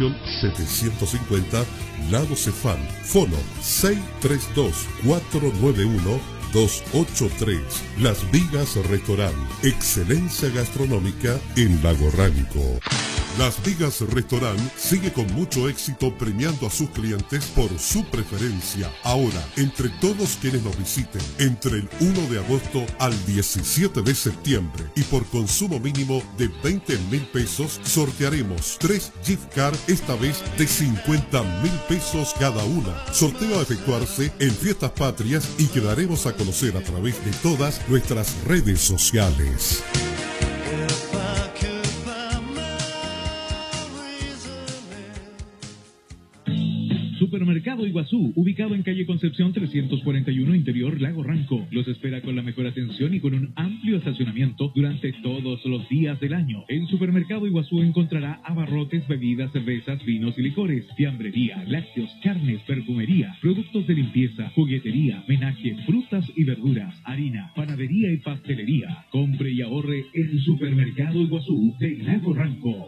Concepción 750, Lado Cefán. Fono 632-491-283. Las Vigas Restaurant. Excelencia gastronómica en Lago Ranco. Las Vigas Restaurant sigue con mucho éxito premiando a sus clientes por su preferencia. Ahora, entre todos quienes nos visiten, entre el 1 de agosto al 17 de septiembre y por consumo mínimo de 20.000 pesos, sortearemos 3 gift card, esta vez de 50.000 pesos cada una. Sorteo a efectuarse en Fiestas Patrias y quedaremos a conocer a través de todas nuestras redes sociales. Supermercado Iguazú, ubicado en calle Concepción 341, Interior Lago Ranco. Los espera con la mejor atención y con un amplio estacionamiento durante todos los días del año. En Supermercado Iguazú encontrará abarrotes, bebidas, cervezas, vinos y licores, fiambrería, lácteos, carnes, perfumería, productos de limpieza, juguetería, menaje, frutas y verduras, harina, panadería y pastelería. Compre y ahorre en Supermercado Iguazú de Lago Ranco.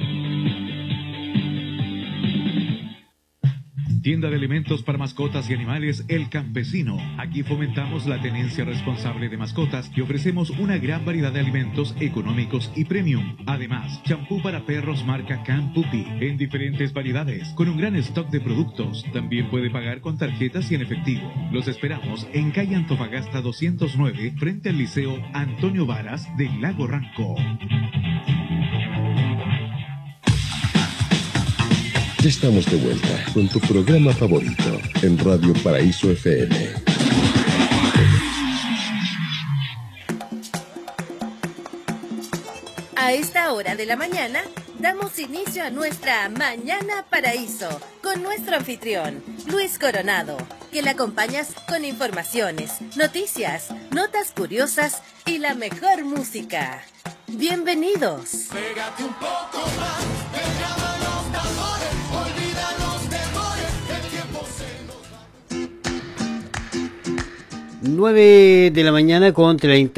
Tienda de alimentos para mascotas y animales El Campesino. Aquí fomentamos la tenencia responsable de mascotas y ofrecemos una gran variedad de alimentos económicos y premium. Además, champú para perros marca Campupi en diferentes variedades, con un gran stock de productos. También puede pagar con tarjetas y en efectivo. Los esperamos en calle Antofagasta 209, frente al Liceo Antonio Varas de Lago Ranco. Ya estamos de vuelta con tu programa favorito en Radio Paraíso FM. A esta hora de la mañana damos inicio a nuestra Mañana Paraíso con nuestro anfitrión, Luis Coronado, que le acompañas con informaciones, noticias, notas curiosas y la mejor música. Bienvenidos. Pégate un poco más, te llaman los tambores, olvida los temores, el tiempo se nos va. 9 de la mañana con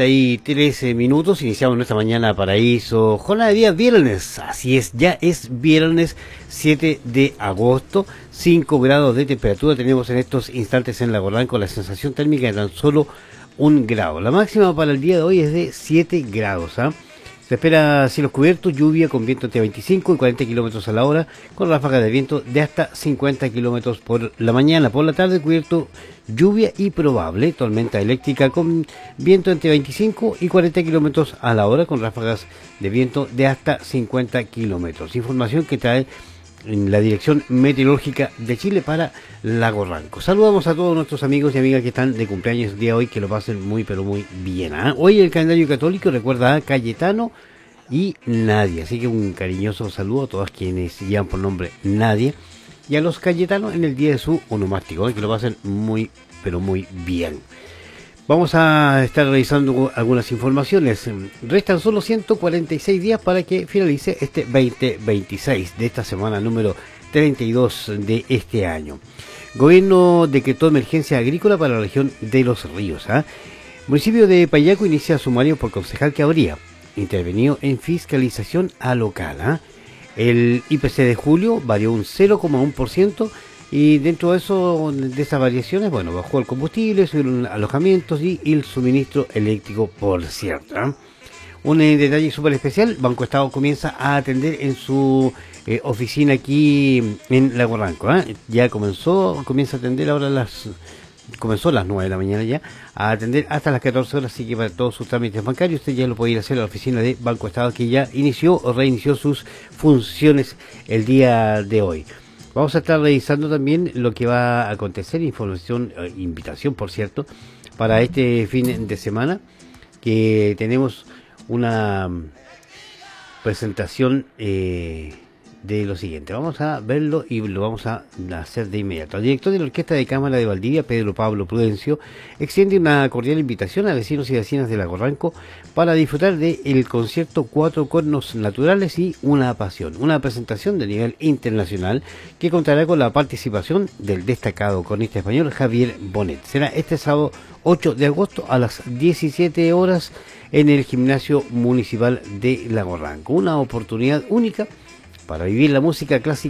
33 minutos, iniciamos nuestra Mañana Paraíso, jornada de día viernes, así es, ya es viernes 7 de agosto, 5 grados de temperatura tenemos en estos instantes en Lago Ranco, la sensación térmica de tan solo 1 grado, la máxima para el día de hoy es de 7 grados, ¿ah? Se espera cielos cubiertos, lluvia con viento entre 25 y 40 kilómetros a la hora, con ráfagas de viento de hasta 50 kilómetros por la mañana. Por la tarde cubierto, lluvia y probable tormenta eléctrica con viento entre 25 y 40 kilómetros a la hora, con ráfagas de viento de hasta 50 kilómetros. Información que trae en la Dirección Meteorológica de Chile para Lago Ranco. Saludamos a todos nuestros amigos y amigas que están de cumpleaños el día de hoy, que lo pasen muy pero muy bien, ¿eh? Hoy el calendario católico recuerda a Cayetano y Nadia, así que un cariñoso saludo a todas quienes llevan por nombre Nadia y a los Cayetanos en el día de su onomástico, ¿eh? Que lo pasen muy pero muy bien. Vamos a estar revisando algunas informaciones. Restan solo 146 días para que finalice este 2026 de esta semana número 32 de este año. Gobierno decretó emergencia agrícola para la región de Los Ríos. Municipio de Payaco inicia sumario por concejal que habría intervenido en fiscalización a local. El IPC de julio varió un 0,1%. Y dentro de eso, de esas variaciones, bueno, bajó el combustible, subieron alojamientos y el suministro eléctrico, por cierto. Un detalle súper especial, Banco Estado comienza a atender en su oficina aquí en Lago Ranco. Ya comienza a atender ahora comenzó a las 9 de la mañana ya, a atender hasta las 14 horas, así que para todos sus trámites bancarios usted ya lo puede ir a hacer a la oficina de Banco Estado, que ya reinició sus funciones el día de hoy. Vamos a estar revisando también lo que va a acontecer, invitación por cierto, para este fin de semana, que tenemos una presentación de lo siguiente. Vamos a verlo y lo vamos a hacer de inmediato. El director de la Orquesta de Cámara de Valdivia, Pedro Pablo Prudencio, extiende una cordial invitación a vecinos y vecinas de Lago Ranco para disfrutar del concierto Cuatro Cornos Naturales y Una Pasión, una presentación de nivel internacional que contará con la participación del destacado cornista español Javier Bonet. Será este sábado 8 de agosto a las 17 horas en el Gimnasio Municipal de Lago Ranco. Una oportunidad única para vivir la música clásica